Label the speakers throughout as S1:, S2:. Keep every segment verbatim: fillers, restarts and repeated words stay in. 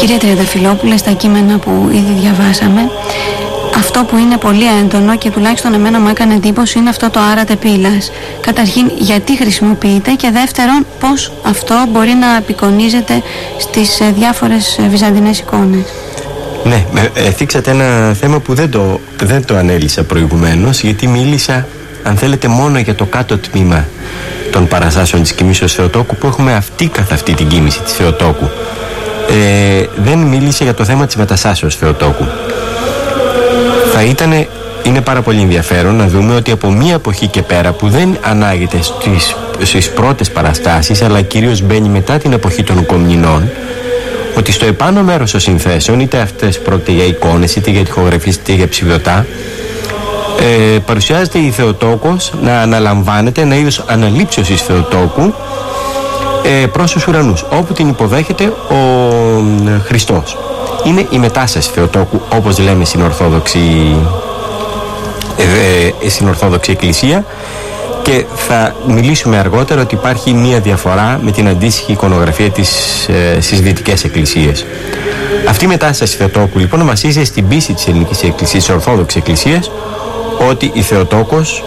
S1: Κύριε Τριανταφυλόπουλε, στα κείμενα που ήδη διαβάσαμε, αυτό που είναι πολύ έντονο και τουλάχιστον εμένα μου έκανε εντύπωση είναι αυτό το άρατε πύλας. Καταρχήν, γιατί χρησιμοποιείται, και δεύτερον, πώς αυτό μπορεί να απεικονίζεται στις ε, διάφορες ε, βυζαντινές εικόνες.
S2: Ναι, ε, θίξατε ένα θέμα που δεν το, δεν το ανέλησα προηγουμένως, γιατί μίλησα, αν θέλετε, μόνο για το κάτω τμήμα των παραστάσεων της κοιμήσεως Θεοτόκου, που έχουμε αυτή καθ' αυτή την κοίμηση της Θεοτόκου. Ε, δεν μίλησε για το θέμα της μεταστάσεως Θεοτόκου. Θα ήταν, είναι πάρα πολύ ενδιαφέρον να δούμε ότι από μία εποχή και πέρα, που δεν ανάγεται στις, στις πρώτες παραστάσεις, αλλά κυρίως μπαίνει μετά την εποχή των Κομνηνών, ότι στο επάνω μέρος των συνθέσεων, είτε αυτές πρόκειται για εικόνες, είτε για τοιχογραφίες, είτε για ψηφιδωτά, ε, παρουσιάζεται η Θεοτόκος να αναλαμβάνεται, ένα είδος αναλήψεως της Θεοτόκου ε, προς τους ουρανούς, όπου την υποδέχεται ο ε, Χριστός. Είναι η μετάσταση Θεοτόκου, όπως λέμε στην Ορθόδοξη, ε, ε, στην Ορθόδοξη Εκκλησία, και θα μιλήσουμε αργότερα ότι υπάρχει μία διαφορά με την αντίστοιχη εικονογραφία της, ε, στις δυτικές εκκλησίες. Αυτή η μετάσταση Θεοτόκου λοιπόν βασίζεται στην πίστη της ελληνικής εκκλησίας, της Ορθόδοξης Εκκλησίας, ότι η Θεοτόκος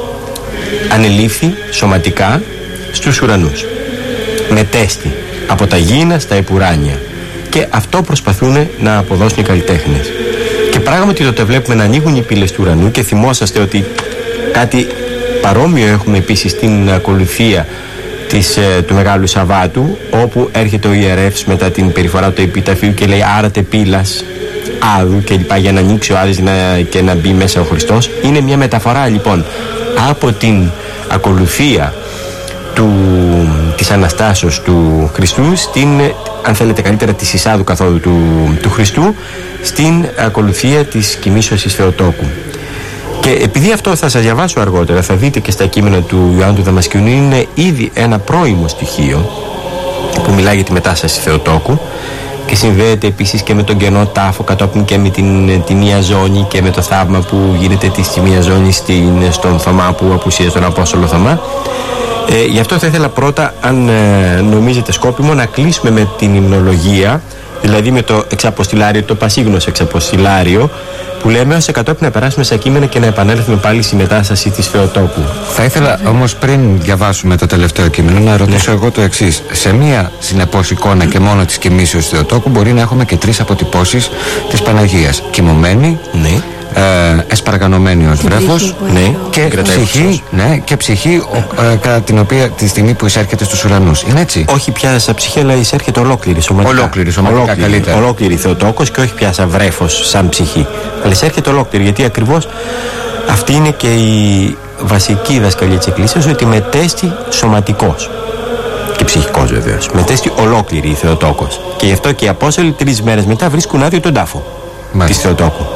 S2: ανελήφθη σωματικά στους ουρανούς, μετέστη από τα γήινα στα επουράνια, και αυτό προσπαθούν να αποδώσουν οι καλλιτέχνες. Και πράγματι τότε βλέπουμε να ανοίγουν οι πύλες του ουρανού, και θυμόσαστε ότι κάτι παρόμοιο έχουμε επίσης στην ακολουθία της, ε, του Μεγάλου Σαββάτου, όπου έρχεται ο ιερεύς μετά την περιφορά του επιταφείου και λέει άρατε πύλας Άδου και λοιπά, για να ανοίξει ο Άδης και να μπει μέσα ο Χριστός. Είναι μια μεταφορά λοιπόν από την ακολουθία του, της Αναστάσεως του Χριστού στην, αν θέλετε καλύτερα, της εισάδου καθόδου του, του Χριστού, στην ακολουθία της κοιμήσεως της Θεοτόκου. Και επειδή αυτό θα σας διαβάσω αργότερα, θα δείτε και στα κείμενα του Ιωάννου του Δαμασκηνού, είναι ήδη ένα πρώιμο στοιχείο που μιλάει για τη μετάσταση Θεοτόκου, και συνδέεται επίσης και με τον κενό τάφο, κατόπιν και με την, την Ιαζώνη και με το θαύμα που γίνεται της Ιαζώνης στον Θωμά, που απουσίασε τον Απόστολο Θωμά. Ε, γι' αυτό θα ήθελα πρώτα, αν ε, νομίζετε σκόπιμο, να κλείσουμε με την υμνολογία, δηλαδή με το εξαποστηλάριο, το πασίγνωστο εξαποστηλάριο, που λέμε ως εκατόπιν να περάσουμε στα κείμενα και να επανέλθουμε πάλι στη μετάσταση της Θεοτόκου. Θα ήθελα όμως, πριν διαβάσουμε το τελευταίο κείμενο, να ρωτήσω ναι. εγώ το εξής. Σε μία συνεπώς εικόνα και μόνο της κοιμήσεως Θεοτόκου μπορεί να έχουμε και τρεις αποτυπώσεις της Παναγίας. Κοιμωμένη, ναι. ε, εσπαργανωμένη ως βρέφος, ναι. και, ψυχή, ναι, και ψυχή ο, ε, κατά την οποία τη στιγμή που εισέρχεται στους ουρανούς. Είναι έτσι? Όχι πια σαν ψυχή, αλλά εισέρχεται ολόκληρη σωματικά. Ολόκληρη σωματικά, ολόκληρη, καλύτερα. Ολόκληρη Θεοτόκος, και όχι πια σαν βρέφος, σαν ψυχή. Αλλά εισέρχεται ολόκληρη, γιατί ακριβώς αυτή είναι και η βασική δασκαλία της Εκκλησίας, ότι μετέστη σωματικός και ψυχικός βεβαίως. Μετέστη ολόκληρη η Θεοτόκος. Και γι' αυτό και οι Απόστολοι τρεις μέρες μετά βρίσκουν άδειο τον τάφο της Θεοτόκου.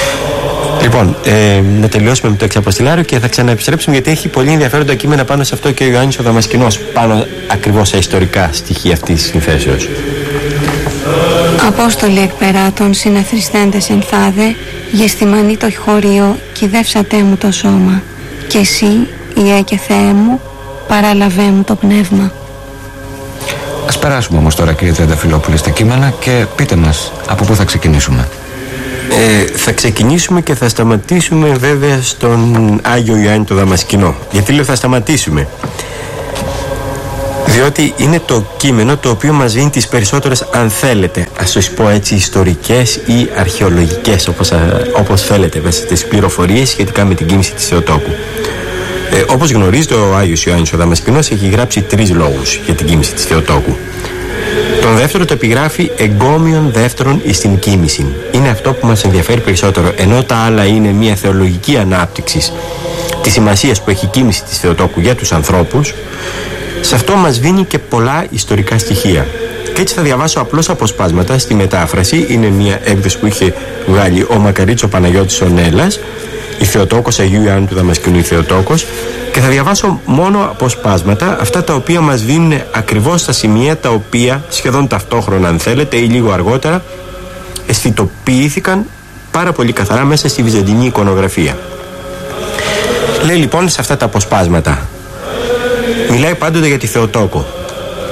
S2: Λοιπόν, ε, να τελειώσουμε με το εξαποστηλάριο και θα ξαναεπιστρέψουμε, γιατί έχει πολύ ενδιαφέροντα κείμενα πάνω σε αυτό και ο Ιωάννης ο Δαμασκηνός, πάνω ακριβώς σε ιστορικά στοιχεία αυτής της συνθέσεως.
S1: Απόστολοι εκπεράτων, συναθριστέντες ενθάδε, γεστημανή το χωρίο, κυδεύσατέ μου το σώμα, και εσύ, Ιε και Θεέ μου, παραλαβέ μου το πνεύμα.
S3: Ας περάσουμε όμως τώρα, κύριε Τριανταφυλόπουλε, στα κείμενα, και πείτε μας από πού θα ξεκινήσουμε.
S2: Ε, θα ξεκινήσουμε και θα σταματήσουμε βέβαια στον Άγιο Ιωάννη το Δαμασκηνό. Γιατί λέω θα σταματήσουμε? Διότι είναι το κείμενο το οποίο μας δίνει τις περισσότερες, αν θέλετε, ας το πω έτσι, ιστορικές ή αρχαιολογικές, όπως, όπως θέλετε, μέσα τις πληροφορίες σχετικά με την κοίμηση της Θεοτόκου. Ε, όπως γνωρίζετε, ο Άγιος Ιωάννης ο Δαμασκηνός έχει γράψει τρεις λόγους για την κοίμηση της Θεοτόκου. Τον δεύτερο το επιγράφει εγκόμιον δεύτερον εις την κοίμηση. Είναι αυτό που μας ενδιαφέρει περισσότερο, ενώ τα άλλα είναι μια θεολογική ανάπτυξη της σημασίας που έχει η κοίμηση της Θεοτόκου για τους ανθρώπους. Σε αυτό μας δίνει και πολλά ιστορικά στοιχεία. Και έτσι θα διαβάσω απλώς αποσπάσματα στη μετάφραση. Είναι μια έκδοση που είχε βγάλει ο Μακαρίτσο Παναγιώτης ο Νέλλας, η Θεοτόκος Αγίου Ιωάννου του Δαμασκηνού, η Θεοτόκος, και θα διαβάσω μόνο αποσπάσματα, αυτά τα οποία μας δίνουν ακριβώς τα σημεία τα οποία σχεδόν ταυτόχρονα, αν θέλετε, ή λίγο αργότερα, αισθητοποιήθηκαν πάρα πολύ καθαρά μέσα στη βυζαντινή εικονογραφία. Λέει λοιπόν σε αυτά τα αποσπάσματα, μιλάει πάντοτε για τη Θεοτόκο.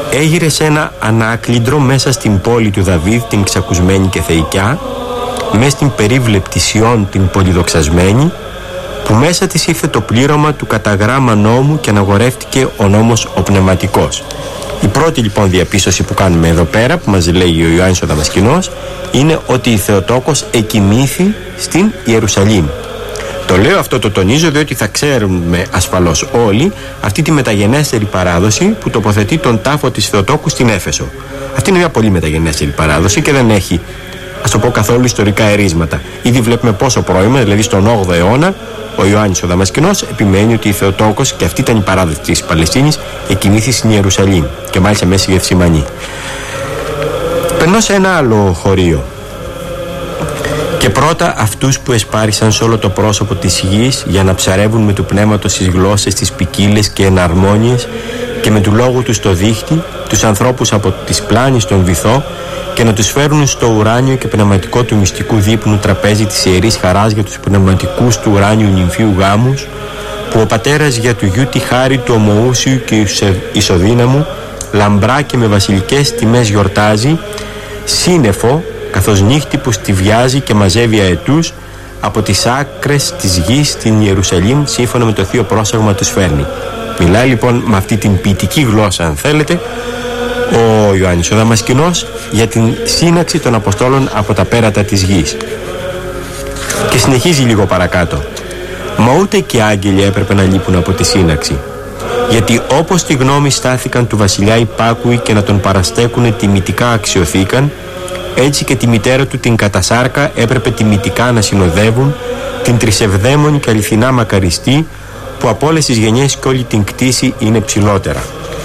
S2: έγειρε σε ένα ανάκλυντρο μέσα στην πόλη του Δαβίδ, την ξακουσμένη και θεϊκιά, μες στην περίβλεπτη Σιών την πολυδοξασμένη, που μέσα της ήρθε το πλήρωμα του κατά γράμμα νόμου και αναγορεύτηκε ο νόμος ο πνευματικός. Η πρώτη λοιπόν διαπίστωση που κάνουμε εδώ πέρα, που μας λέει ο Ιωάννης ο Δαμασκηνός, είναι ότι η Θεοτόκος εκοιμήθη στην Ιερουσαλήμ. Το λέω αυτό, το τονίζω, διότι θα ξέρουμε ασφαλώς όλοι αυτή τη μεταγενέστερη παράδοση που τοποθετεί τον τάφο της Θεοτόκου στην Έφεσο. Αυτή είναι μια πολύ μεταγενέστερη παράδοση και δεν έχει, ας το πω, καθόλου ιστορικά ερίσματα. Ήδη βλέπουμε πόσο πρώιμα, δηλαδή στον όγδοο αιώνα, ο Ιωάννης ο Δαμασκηνός επιμένει ότι η Θεοτόκος, και αυτή ήταν η παράδοση της Παλαιστίνης, εκοιμήθη στην Ιερουσαλήμ και μάλιστα μέσα στη Γεθσιμανή. Περνώ σε ένα άλλο χωρίο. Και πρώτα αυτούς που εσπάρισαν σε όλο το πρόσωπο της γης για να ψαρεύουν με του πνεύματος τις γλώσσες, τις ποικίλες και εναρμόνιες, και με του λόγου τους το δίχτυ, τους ανθρώπους από τις πλάνης στον βυθό, και να τους φέρουν στο ουράνιο και πνευματικό του μυστικού δείπνου τραπέζι της ιερής χαράς για τους πνευματικούς του ουράνιου νυμφίου γάμους, που ο πατέρας για του γιου τη χάρη του ομοούσιου και ισοδύναμου, λαμπρά και με βασιλικές τιμές γιορτάζει, σύννεφο, καθώς νύχτη που στιβιάζει και μαζεύει αετούς, από τις άκρες της γης στην Ιερουσαλήμ, σύμφωνα με το θείο πρόσαγμα τους φέρνει. Μιλάει λοιπόν με αυτή την ποιητική γλώσσα, αν θέλετε, ο Ιωάννης ο Δαμασκηνός για την σύναξη των Αποστόλων από τα πέρατα της γης. Και συνεχίζει λίγο παρακάτω. Μα ούτε και οι άγγελοι έπρεπε να λείπουν από τη σύναξη. Γιατί όπως τη γνώμη στάθηκαν του βασιλιά υπάκουοι και να τον παραστέκουνε τιμητικά αξιοθήκαν, έτσι και τη μητέρα του την κατασάρκα έπρεπε τιμητικά να συνοδεύουν την τρισευδαίμονη και αληθινά μακαριστή, που από όλες τις γενιές και όλη την κτήση είναι ψηλότερα.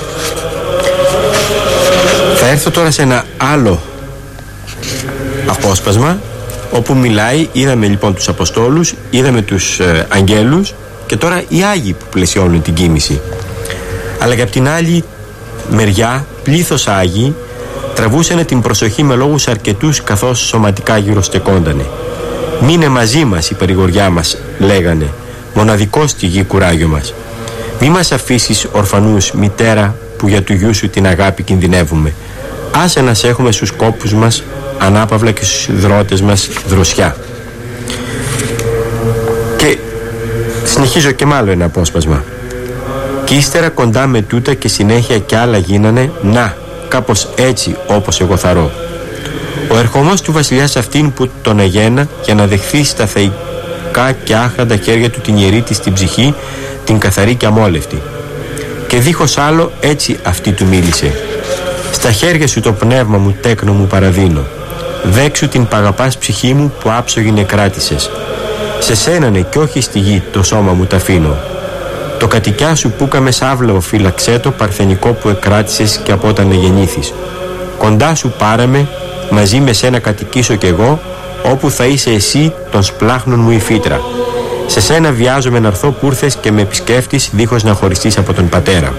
S2: Θα έρθω τώρα σε ένα άλλο απόσπασμα, όπου μιλάει, είδαμε λοιπόν τους Αποστόλους, είδαμε τους ε, αγγέλους, και τώρα οι Άγιοι που πλαισιώνουν την κοίμηση. Αλλά και από την άλλη μεριά πλήθος Άγιοι τραβούσανε την προσοχή με λόγους αρκετούς, καθώς σωματικά γυροστεκόντανε. «Μείνε μαζί μας η περιγοριά μας», λέγανε, «μοναδικό στη γη κουράγιο μας. Μη μας αφήσεις ορφανούς, μητέρα, που για του γιού σου την αγάπη κινδυνεύουμε. Άσε να σε έχουμε στους κόπους μας ανάπαυλα και στους δρότες μας δροσιά». Και συνεχίζω και μάλλον ένα απόσπασμα. «Κι ύστερα κοντά με τούτα και συνέχεια κι άλλα γίνανε, να, κάπως έτσι όπως εγώ θαρώ. Ο ερχομός του βασιλιάς αυτήν που τον αγένα για να δεχθεί στα θεϊκά και άχραντα χέρια του την ιερή της την ψυχή, την καθαρή και αμόλευτη. Και δίχως άλλο έτσι αυτή του μίλησε. Στα χέρια σου το πνεύμα μου τέκνο μου παραδίνω. Δέξου την παγαπάς ψυχή μου που άψογη νεκράτησες. Σε σένανε κι όχι στη γη το σώμα μου τ' αφήνω. Το κατοικιά σου που καμε σάβλαο φύλαξέ το παρθενικό που εκράτησες και από όταν γεννήθης. Κοντά σου πάραμε, μαζί με σένα κατοικήσω κι εγώ, όπου θα είσαι εσύ των σπλάχνων μου η φύτρα. Σε σένα βιάζομαι να έρθω που ήρθες και με επισκέφτεις δίχως να χωριστείς από τον πατέρα».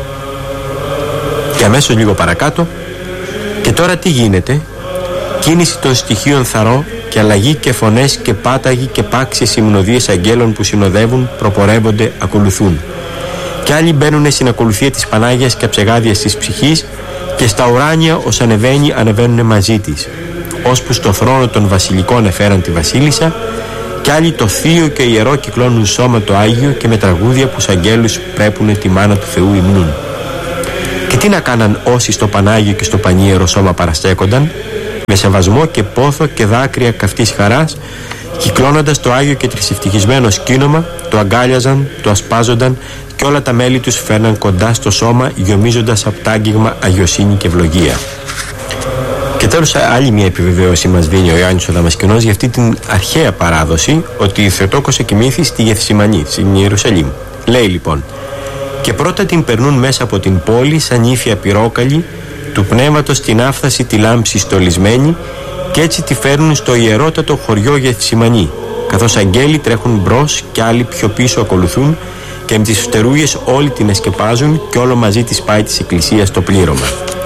S2: Και αμέσως λίγο παρακάτω, «Και τώρα τι γίνεται? Κίνηση των στοιχείων θαρώ και αλλαγή και φωνές και πάταγοι και πάξιες υμνοδίες αγγέλων που συνοδεύουν, προπορεύονται, ακολουθούν. Κι άλλοι μπαίνουνε στην ακολουθία της Πανάγιας και αψεγάδιας της ψυχής, και στα ουράνια ως ανεβαίνει ανεβαίνουνε μαζί της. Ώσπου στο θρόνο των βασιλικών εφέραν τη βασίλισσα, κι άλλοι το θείο και ιερό κυκλώνουν σώμα το Άγιο και με τραγούδια που σ' αγγέλους πρέπουνε τη μάνα του Θεού υμνούν. Και τι να κάναν όσοι στο Πανάγιο και στο πανίερο σώμα παραστέκονταν, με σεβασμό και πόθο και δάκρυα καυτής χαράς, κυκλώνοντας το Άγιο και τρισευτυχισμένο σκήνομα, το αγκάλιαζαν, το ασπάζονταν και όλα τα μέλη τους φέρναν κοντά στο σώμα, γιομίζοντας από τ' άγγιγμα αγιοσύνη και ευλογία. Και τέλος, άλλη μια επιβεβαίωση μας δίνει ο Ιωάννης ο Δαμασκηνός για αυτή την αρχαία παράδοση ότι η Θεοτόκος εκοιμήθη στη Γεθσιμανή, στην Ιερουσαλήμ. Λέει λοιπόν: «Και πρώτα την περνούν μέσα από την πόλη σαν ύφια πυρόκαλη, του πνεύματος την άφθαση τη λάμψη στολισμένη, και έτσι τη φέρνουν στο ιερότατο χωριό Γεθσιμανή, καθώς αγγέλοι τρέχουν μπρος και άλλοι πιο πίσω ακολουθούν, και με τις φτερούγες όλοι την εσκεπάζουν και όλο μαζί της πάει της εκκλησίας το πλήρωμα».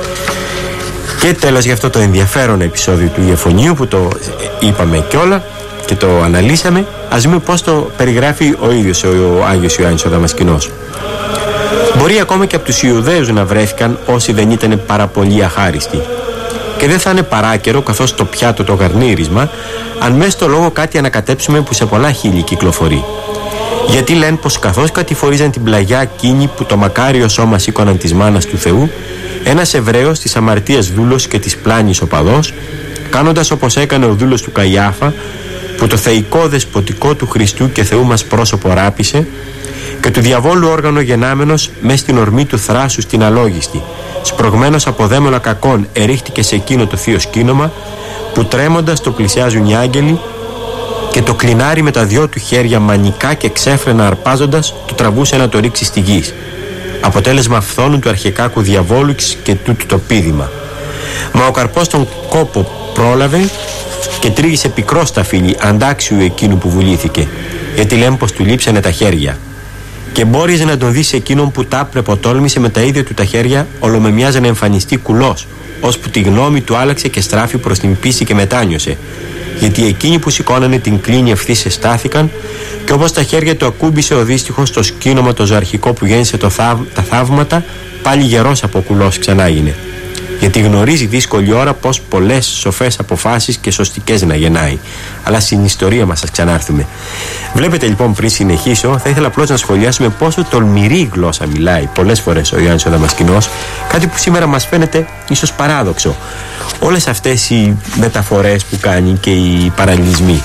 S2: Και τέλος, για αυτό το ενδιαφέρον επεισόδιο του Ιεφωνίου που το είπαμε κιόλα και το αναλύσαμε, ας δούμε πώς το περιγράφει ο ίδιος ο Άγιος Ιωάννης ο Δαμασκηνός. Μπορεί ακόμα και από τους Ιουδαίους να βρέθηκαν όσοι δεν ήταν πάρα πολύ αχάριστοι. Και δεν θα είναι παράκαιρο, καθώς το πιάτο το γαρνίρισμα, αν μέσα στο λόγο κάτι ανακατέψουμε που σε πολλά χείλη κυκλοφορεί. Γιατί λένε πως καθώς κατηφορίζαν την πλαγιά εκείνη που το μακάριο σώμα σήκωναν της μάνας του Θεού, ένας Εβραίος της αμαρτίας δούλος και της πλάνης οπαδός, κάνοντας όπως έκανε ο δούλος του Καϊάφα, που το θεϊκό δεσποτικό του Χριστού και Θεού μας πρόσωπο ράπησε, και του διαβόλου όργανο γεννάμενος μες στην ορμή του θράσου στην αλόγιστη, σπρωγμένος από δαίμονα κακών, ερίχτηκε σε εκείνο το θείο σκήνομα, που τρέμοντας το πλησιάζουν οι άγγελοι, και το κλινάρι με τα δυο του χέρια μανικά και ξέφρενα αρπάζοντας το τραβούσε να το ρίξει στη γη. Αποτέλεσμα φθόνου του αρχικάκου διαβόλου και τούτου το πήδημα. Μα ο καρπός τον κόπο πρόλαβε και τρίγησε πικρό στα φύλλη, αντάξιου εκείνου που βουλήθηκε, γιατί λέμε πως του λείψανε τα χέρια. Και μπόρεζε να τον δει σε εκείνον που τάπρεπο τόλμησε με τα ίδια του τα χέρια, ολομεμιάζε να εμφανιστεί κουλός, ώσπου τη γνώμη του άλλαξε και στράφη προς την πίστη και μετάνιωσε. Γιατί εκείνοι που σηκώνανε την κλίνη ευθύς εστάθηκαν, και όπως τα χέρια του ακούμπησε ο δύστιχος το σκήνομα το ζωαρχικό που γέννησε το θαύ, τα θαύματα, πάλι γερός από κουλός ξανάγινε. Γιατί γνωρίζει δύσκολη ώρα πως πολλές σοφές αποφάσεις και σωστικές να γεννάει. Αλλά στην ιστορία μας θα ξανάρθουμε. Βλέπετε λοιπόν, πριν συνεχίσω, θα ήθελα απλώς να σχολιάσουμε πόσο τολμηρή γλώσσα μιλάει πολλές φορές ο Ιωάννης ο Δαμασκηνός, κάτι που σήμερα μας φαίνεται ίσως παράδοξο. Όλες αυτές οι μεταφορές που κάνει και οι παραλληλισμοί.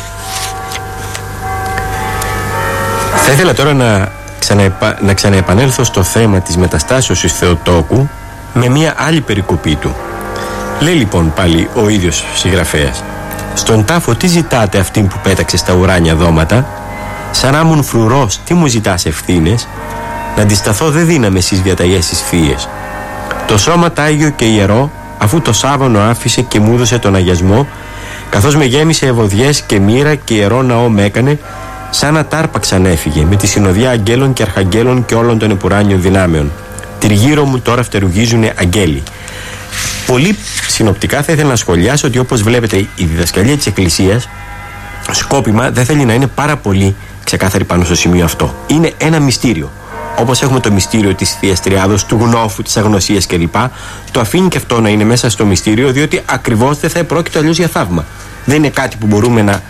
S2: Θα ήθελα τώρα να, ξαναεπα... να ξαναεπανέλθω στο θέμα της μεταστάσεως της Θεοτόκου με μια άλλη περικοπή του. Λέει λοιπόν πάλι ο ίδιος συγγραφέας: «Στον τάφο τι ζητάτε αυτήν που πέταξε στα ουράνια δώματα? Σαν άμουν φρουρός τι μου ζητάς ευθύνες? Να αντισταθώ δεν δύναμαι στις διαταγές τις θείες. Το σώμα τάγιο και ιερό, αφού το σάβανο άφησε και μου έδωσε τον αγιασμό, καθώς με γέμισε ευωδιές και μοίρα και ιερό ναό με έκανε, σαν να τάρπαξαν έφυγε με τη συνοδεία αγγέλων και αρχαγγέλων και όλων των επουράνιων δυνάμεων. Τριγύρω μου τώρα φτερουγίζουνε αγγέλοι». Πολύ συνοπτικά θα ήθελα να σχολιάσω ότι, όπως βλέπετε, η διδασκαλία της Εκκλησίας σκόπιμα δεν θέλει να είναι πάρα πολύ ξεκάθαρη πάνω στο σημείο αυτό. Είναι ένα μυστήριο. Όπως έχουμε το μυστήριο της Θείας Τριάδος, του γνώφου, της αγνωσίας κλπ., το αφήνει και αυτό να είναι μέσα στο μυστήριο, διότι ακριβώς δεν θα επρόκειτο αλλιώς για θαύμα. Δεν είναι κάτι που μπορούμε να,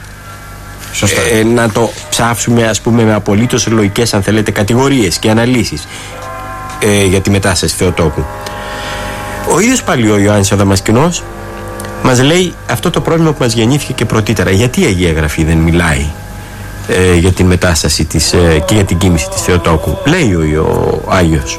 S2: ε, να το ψάψουμε, ας πούμε, με απολύτως λογικές, αν θέλετε, κατηγορίες και αναλύσεις ε, για τη μετάσταση Θεοτόκου. Ο ίδιος πάλι ο Ιωάννης ο Δαμασκηνός μας λέει αυτό το πρόβλημα που μας γεννήθηκε και πρωτήτερα. Γιατί η Αγία Γραφή δεν μιλάει ε, για την μετάσταση της, ε, και για την κοίμηση της Θεοτόκου? Λέει ο, ο Άγιος: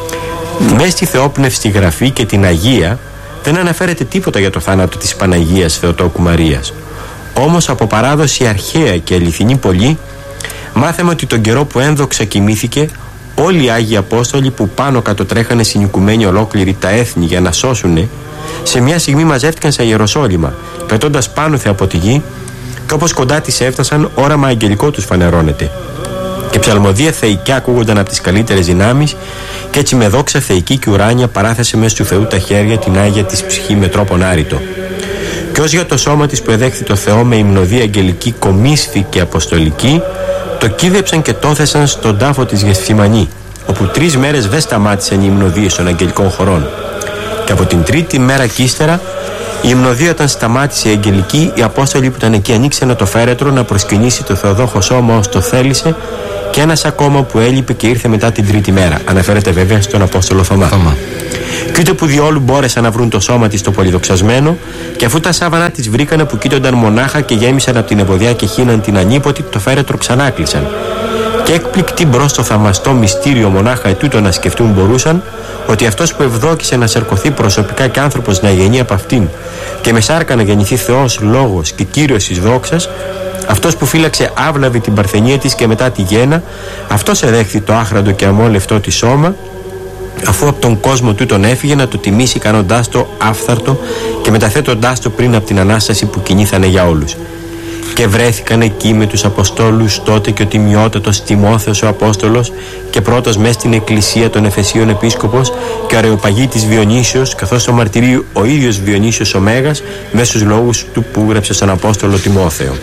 S2: «Μες στη θεόπνευστη Γραφή και την Αγία δεν αναφέρεται τίποτα για το θάνατο της Παναγίας Θεοτόκου Μαρίας. Όμως από παράδοση αρχαία και αληθινή πολλή μάθαμε ότι τον καιρό που ένδοξα κοιμήθηκε, όλοι οι Άγιοι Απόστολοι που πάνω κάτω τρέχανε συνοικουμένοι ολόκληροι τα έθνη για να σώσουνε, σε μια στιγμή μαζεύτηκαν σε Ιεροσόλυμα, πετώντας πάνωθε από τη γη, και όπως κοντά της έφτασαν, όραμα αγγελικό τους φανερώνεται. Και ψαλμοδία θεϊκή ακούγονταν από τις καλύτερες δυνάμεις, και έτσι με δόξα θεϊκή και ουράνια παράθεσε μες του Θεού τα χέρια την Άγια της ψυχή με τρόπον άρρητο. Και ως για το σώμα της που εδέχθη το Θεό με υμνοδία αγγελική κομίσθη και αποστολική, το κίδεψαν και το θέσαν στον τάφο της Γεσθημανή, όπου τρεις μέρες δεν σταμάτησαν οι υμνοδίες των αγγελικών χωρών. Και από την τρίτη μέρα κι ύστερα, η υμνοδία όταν σταμάτησε η αγγελική, οι Απόστολοι που ήταν εκεί ανοίξανε το φέρετρο να προσκυνήσει το Θεοδόχο σώμα ως το θέλησε, και ένας ακόμα που έλειπε και ήρθε μετά την τρίτη μέρα. Αναφέρεται βέβαια στον Απόστολο Θωμά. Θωμά. Και ούτε που διόλου μπόρεσαν να βρουν το σώμα της το πολυδοξασμένο, και αφού τα σάβανα της βρήκανε που κοίτονταν μονάχα και γέμισαν από την ευωδιά και χύναν την ανίποτη, το φέρετρο ξανά κλείσαν. Και έκπληκτοι μπρος στο θαυμαστό μυστήριο μονάχα ετούτο να σκεφτούν μπορούσαν, ότι αυτός που ευδόκησε να σαρκωθεί προσωπικά και άνθρωπος να γεννεί από αυτήν, και με σάρκα να γεννηθεί Θεός, Λόγος και Κύριος της δόξας, αυτός που φύλαξε άβλαβη την παρθενία της και μετά τη γέννα, αυτός εδέχθη το άχραντο και αμόλευτό της σώμα, αφού από τον κόσμο του τον έφυγε, να το τιμήσει κάνοντάς το άφθαρτο και μεταθέτοντάς το πριν από την Ανάσταση που κινήθανε για όλους. Και βρέθηκαν εκεί με τους Αποστόλους τότε και ο τιμιότατος Τιμόθεος ο Απόστολος, και πρώτος μες στην εκκλησία των Εφεσίων Επίσκοπος, και ο Αρεοπαγίτης Διονύσιος, καθώς το μαρτυρεί ο ίδιος Διονύσιος ο Μέγας μες στους λόγους του που γράψε στον Απόστολο Τιμόθεο.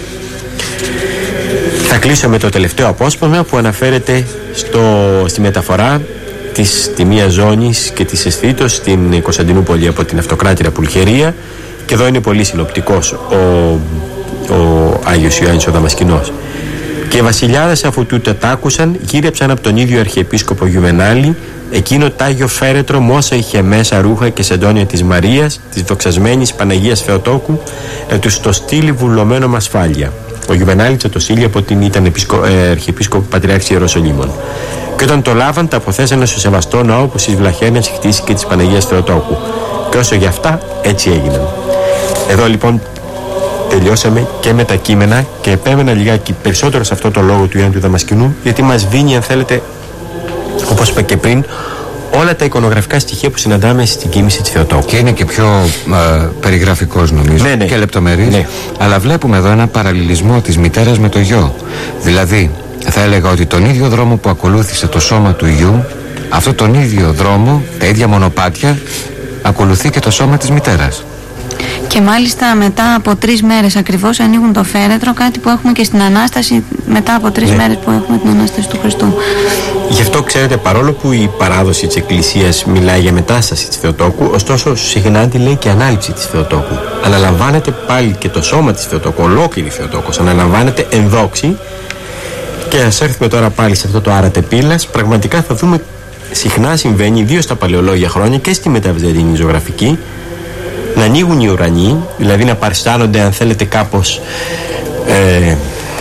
S2: Θα κλείσω με το τελευταίο απόσπασμα που αναφέρεται στο, στη μεταφορά της Τιμίας Ζώνης και της Εσθήτως στην Κωνσταντινούπολη από την Αυτοκράτηρα Πουλχερία, και εδώ είναι πολύ συλλοπτικός ο, ο Άγιος Ιωάννης ο Δαμασκηνός. Και οι βασιλιάδες, αφού τούτα τ' άκουσαν, γύρεψαν από τον ίδιο Αρχιεπίσκοπο Γιουμενάλη εκείνο τ' Άγιο Φέρετρο μ' όσα είχε μέσα ρούχα και σεντόνια της Μαρίας, της δοξασμένης Παναγίας Θεοτόκου, να τους το στείλει βουλωμένο με ασφάλεια. Ο Γιουμενάλης το στείλει από την ήταν επισκο, ε, Αρχιεπίσκοπο Πατριάρχης Ιεροσολύμων. Και όταν το λάβαν, τα αποθέσανε στο σεβαστό ναό που στις Βλαχένες χτίστηκε της Παναγίας Θεοτόκου. Και όσο για αυτά, έτσι έγιναν. Εδώ λοιπόν τελειώσαμε και με τα κείμενα, και επέμενα λιγάκι περισσότερο σε αυτό το λόγο του Ιωάννη του Δαμασκηνού, γιατί μας δίνει, αν θέλετε, όπως είπα και πριν, όλα τα εικονογραφικά στοιχεία που συναντάμε στην κοίμηση της Θεοτόκου.
S3: Και είναι και πιο ε, περιγραφικός, νομίζω,
S2: ναι, ναι.
S3: και λεπτομερής.
S2: Ναι.
S3: Αλλά βλέπουμε εδώ ένα παραλληλισμό της μητέρας με το γιο. Δηλαδή, θα έλεγα ότι τον ίδιο δρόμο που ακολούθησε το σώμα του γιου, αυτό τον ίδιο δρόμο, τα ίδια μονοπάτια, ακολουθεί και το σώμα της μητέρας.
S1: Και μάλιστα μετά από τρεις μέρες ακριβώς ανοίγουν το φέρετρο, κάτι που έχουμε και στην Ανάσταση, μετά από τρεις ναι. μέρες που έχουμε την Ανάσταση του Χριστού.
S2: Γι' αυτό, ξέρετε, παρόλο που η παράδοση της Εκκλησίας μιλάει για μετάσταση της Θεοτόκου, ωστόσο συχνά τη λέει και ανάληψη της Θεοτόκου. Αναλαμβάνεται πάλι και το σώμα της Θεοτόκου, ολόκληρη Θεοτόκος, αναλαμβάνεται εν δόξη. Και ας έρθουμε τώρα πάλι σε αυτό το άρατε πύλας. Πραγματικά θα δούμε, συχνά συμβαίνει, ιδίως στα παλαιολόγια χρόνια και στη μεταβυζαντινή ζωγραφική, να ανοίγουν οι ουρανοί, δηλαδή να παριστάνονται, αν θέλετε, κάπως ε,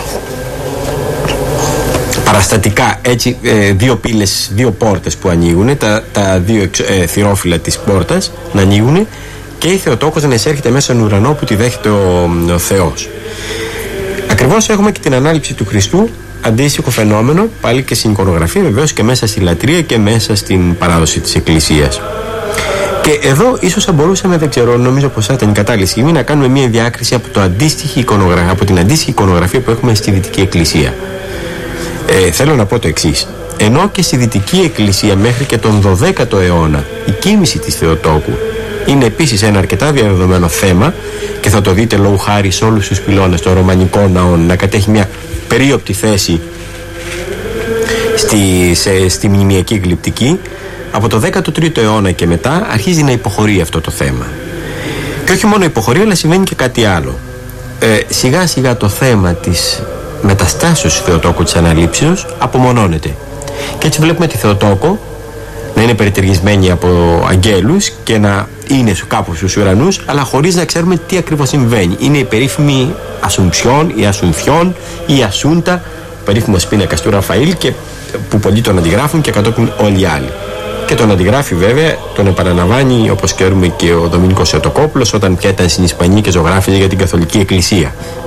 S2: παραστατικά, έτσι, ε, δύο πύλες, δύο πόρτες που ανοίγουν, τα, τα δύο ε, θυρόφυλλα της πόρτας να ανοίγουν, και η Θεοτόκος να εισέρχεται μέσα στον ουρανό που τη δέχεται ο, ο Θεός. Ακριβώς έχουμε και την ανάληψη του Χριστού, αντίστοιχο φαινόμενο, πάλι και στην εικονογραφία, βεβαίως και μέσα στη λατρεία και μέσα στην παράδοση της Εκκλησίας. Και εδώ ίσως θα μπορούσαμε, δεν ξέρω, νομίζω πως θα ήταν η κατάλληλη στιγμή να κάνουμε μια διάκριση από, το αντίστοιχη εικονογραφία, από την αντίστοιχη εικονογραφία που έχουμε στη Δυτική Εκκλησία. Ε, θέλω να πω το εξής. Ενώ και στη Δυτική Εκκλησία μέχρι και τον δωδέκατο αιώνα η κοίμηση της Θεοτόκου είναι επίσης ένα αρκετά διαδεδομένο θέμα, και θα το δείτε λόγου χάρη σε όλους τους πυλώνες των ρωμανικών ναών να κατέχει μια περίοπτη θέση στη, σε, στη μνημιακή γλυπτική. Από το δέκατο τρίτο αιώνα και μετά αρχίζει να υποχωρεί αυτό το θέμα. Και όχι μόνο υποχωρεί, αλλά συμβαίνει και κάτι άλλο. Ε, σιγά σιγά το θέμα της μεταστάσεως του Θεοτόκου, της αναλήψεως, απομονώνεται. Και έτσι βλέπουμε τη Θεοτόκο να είναι περιτριγισμένη από αγγέλους και να είναι κάπου στους ουρανούς, αλλά χωρίς να ξέρουμε τι ακριβώς συμβαίνει. Είναι η περίφημη Ασουμψιόν, η Ασουμφιόν, η Ασούντα, περίφημος πίνακας του Ραφαήλ, και που πολλοί τον αντιγράφουν και κατόπιν όλοι οι άλλοι. Και τον αντιγράφει, βέβαια, τον επαναλαμβάνει, όπως ξέρουμε, και ο Δομήνικος Θεοτοκόπουλος όταν πια ήταν στην Ισπανία και ζωγράφιζε για την Καθολική Εκκλησία.